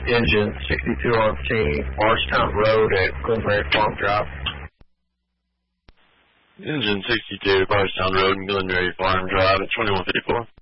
engine 6214 Marshtown Road at Glenberry Farm Drive. Engine 62 Marshtown Road and Glenberry Farm Drive at 2154.